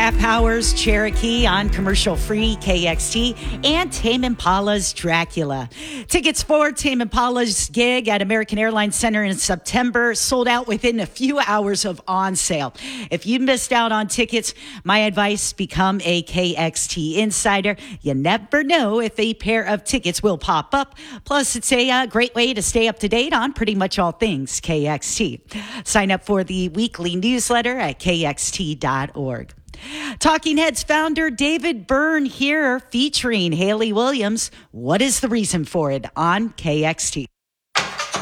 Cat Powers, Cherokee on commercial-free KXT, and Tame Impala's Dracula. Tickets for Tame Impala's gig at American Airlines Center in September sold out within a few hours of on sale. If you missed out on tickets, my advice, become a KXT insider. You never know if a pair of tickets will pop up. Plus, it's a great way to stay up to date on pretty much all things KXT. Sign up for the weekly newsletter at kxt.org. Talking Heads founder David Byrne here featuring Hayley Williams. What is the reason for it on KXT?